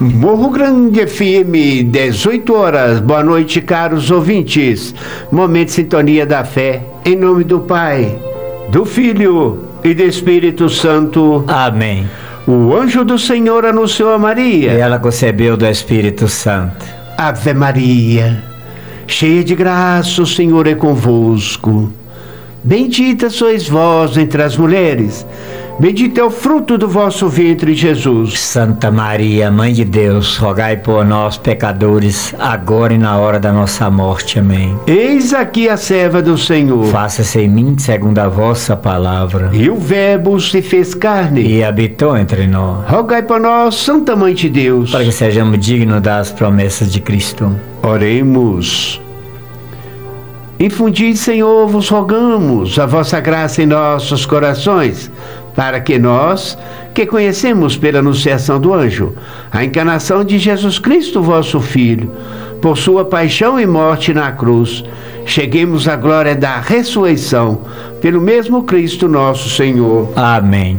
Morro Grande FM, 18 horas. Boa noite, caros ouvintes. Momento de sintonia da fé. Em nome do Pai, do Filho e do Espírito Santo. Amém. O anjo do Senhor anunciou a Maria. E ela concebeu do Espírito Santo. Ave Maria, cheia de graça, o Senhor é convosco. Bendita sois vós entre as mulheres. Bendito é o fruto do vosso ventre, Jesus. Santa Maria, Mãe de Deus, rogai por nós, pecadores, agora e na hora da nossa morte. Amém. Eis aqui a serva do Senhor. Faça-se em mim segundo a vossa palavra. E o Verbo se fez carne E habitou entre nós. Rogai por nós, Santa Mãe de Deus. Para que sejamos dignos das promessas de Cristo. Oremos. Infundi, Senhor, vos rogamos a vossa graça em nossos corações, para que nós, que conhecemos pela anunciação do anjo, a encarnação de Jesus Cristo, vosso Filho, por sua paixão e morte na cruz, cheguemos à glória da ressurreição, pelo mesmo Cristo nosso Senhor. Amém.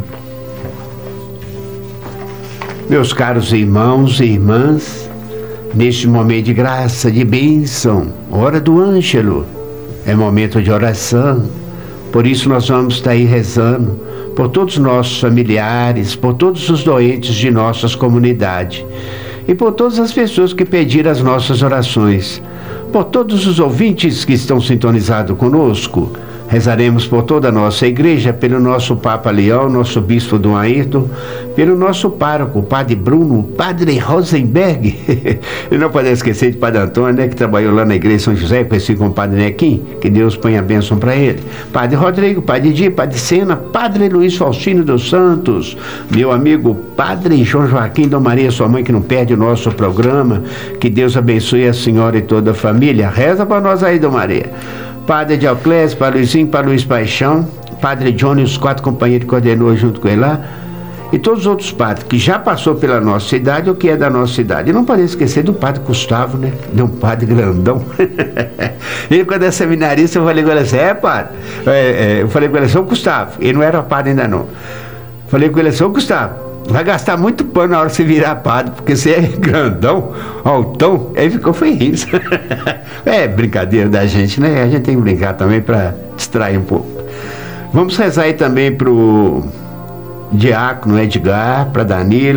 Meus caros irmãos e irmãs, neste momento de graça, de bênção, hora do ângelo, é momento de oração. Por isso nós vamos estar aí rezando por todos os nossos familiares, por todos os doentes de nossas comunidades e por todas as pessoas que pediram as nossas orações, por todos os ouvintes que estão sintonizados conosco. Rezaremos por toda a nossa igreja, pelo nosso Papa Leão, nosso Bispo Dom Ayrton, pelo nosso pároco, Padre Bruno, Padre Rosenberg, e não podemos esquecer de Padre Antônio, né, que trabalhou lá na igreja São José, conhecido como Padre Nequim, que Deus ponha a bênção para ele. Padre Rodrigo, Padre Di, Padre Sena, Padre Luiz Faustino dos Santos, meu amigo Padre João Joaquim, Dom Maria, sua mãe que não perde o nosso programa, que Deus abençoe a senhora e toda a família. Reza para nós aí, Dom Maria. Padre Dioclésio, Padre Luizinho, Padre Luiz Paixão, Padre Johnny, os 4 companheiros que coordenou junto com ele lá, e todos os outros padres que já passou pela nossa cidade ou que é da nossa cidade. E não pode esquecer do Padre Gustavo, né? De um padre grandão. Ele, quando é seminarista, eu falei com ele assim, padre? Eu falei com ele assim, ô Gustavo, ele não era padre ainda não. Falei com ele assim, ô Gustavo, vai gastar muito pano na hora de você virar padre, porque você é grandão, altão. Aí foi isso. É brincadeira da gente, né? A gente tem que brincar também para distrair um pouco. Vamos rezar aí também pro diácono Edgar, para Danilo.